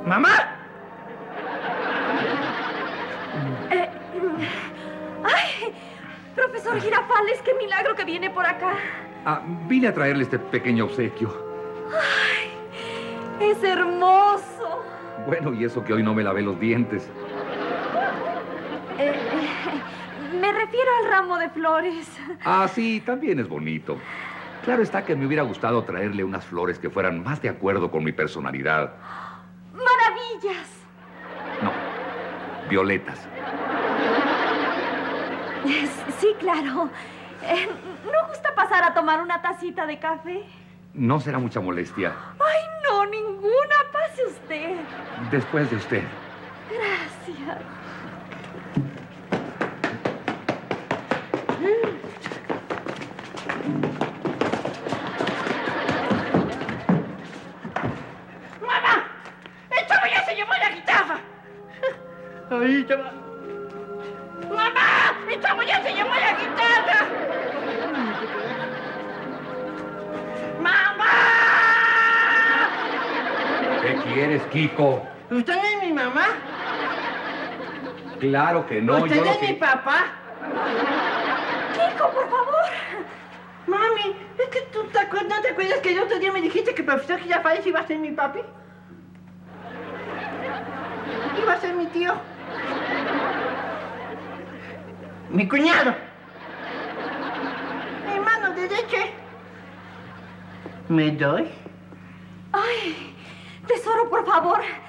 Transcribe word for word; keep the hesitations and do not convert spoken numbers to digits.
¡Mamá! Eh, ¡Ay! Profesor Girafales, qué milagro que viene por acá. Ah, vine a traerle este pequeño obsequio. ¡Ay! ¡Es hermoso! Bueno, y eso que hoy no me lavé los dientes. Eh, eh, me refiero al ramo de flores. Ah, sí, también es bonito. Claro está que me hubiera gustado traerle unas flores que fueran más de acuerdo con mi personalidad. ¡Maravillas! No, violetas. Eh, Sí, claro. Eh, ¿No gusta pasar a tomar una tacita de café? No será mucha molestia. ¡Ay, no, ninguna! Pase usted. Después de usted. Gracias. ¡Mamá! ¡El chavo ya se llevó la guitarra! ¡Ahí te va! ¡Mamá! ¡El chavo ya se llevó la guitarra! ¡Mamá! ¿Qué quieres, Kiko? ¿Usted no es mi mamá? Claro que no. ¿Usted yo lo es que... mi papá? Kiko, por favor. Mami, es que tú te acuerdas, ¿no te acuerdas que el otro día me dijiste que el profesor Girafales iba a ser mi papi? Iba a ser mi tío. Mi cuñado. Mi mano derecha. ¿Me doy? Ay, tesoro, por favor.